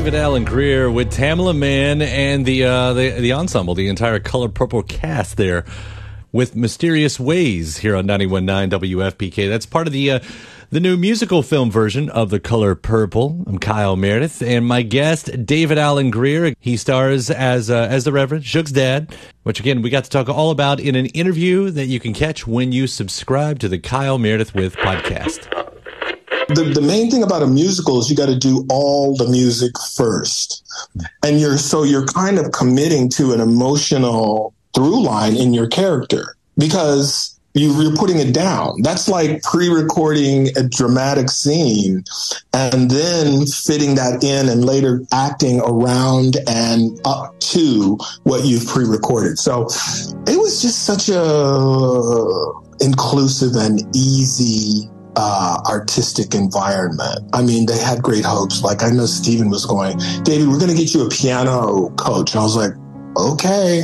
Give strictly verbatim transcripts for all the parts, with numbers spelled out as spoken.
David Alan Grier with Tamela Mann and the, uh, the the ensemble, the entire Color Purple cast there with Mysterious Ways here on ninety-one point nine W F P K. That's part of the uh, the new musical film version of The Color Purple. I'm Kyle Meredith, and my guest, David Alan Grier. He stars as uh, as the Reverend, Suge's dad, which, again, we got to talk all about in an interview that you can catch when you subscribe to the Kyle Meredith With podcast. The, the main thing about a musical is you got to do all the music first. And you're so you're kind of committing to an emotional through line in your character because you, you're putting it down. That's like pre-recording a dramatic scene and then fitting that in and later acting around and up to what you've pre-recorded. So it was just such a inclusive and easy Uh, artistic environment. I mean, they had great hopes. Like, I know Steven was going, David, we're going to get you a piano coach. And I was like, okay.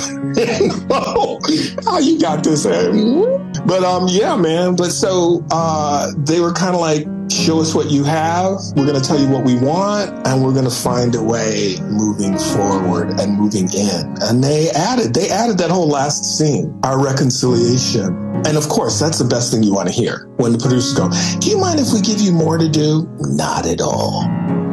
Oh, you got this. But, um, yeah, man. But so, uh, they were kind of like, show us what you have. We're going to tell you what we want, and we're going to find a way moving forward and moving in. And they added, they added that whole last scene, our reconciliation. And of course, that's the best thing you want to hear when the producers go, do you mind if we give you more to do? Not at all.